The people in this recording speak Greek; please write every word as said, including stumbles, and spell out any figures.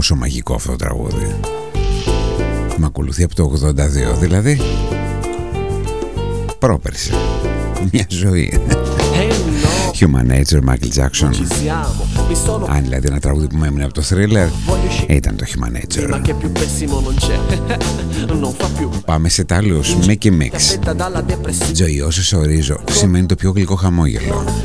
Πόσο μαγικό αυτό το τραγούδι. Μ' ακολουθεί από το ογδόντα δύο, δηλαδή πρόπερση. Μια ζωή. Human Nature, Michael Jackson. Αν δηλαδή ένα τραγούδι που μου έμεινε από το Thriller, ήταν το Human Nature. Πάμε σε τάλους, Mickey Mix. Gioioso sorriso σημαίνει το πιο γλυκό χαμόγελο.